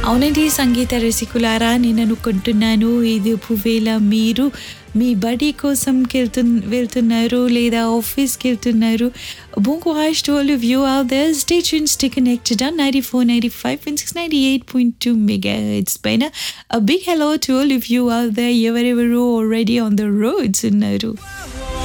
అవునండి సంగీత రసికులారా నేను అనుకుంటున్నాను ఇది పువ్వేల మీరు మీ బడి కోసం వెళ్తున్నారు లేదా ఆఫీస్కి వెళ్తున్నారు. Bon courage to all of you out there. Stay tuned, stay connected on 94, 95 and 98.2 megahertz పైన. A big hello to all of you out there ఎవరెవరు already on the roads ఉన్నారు.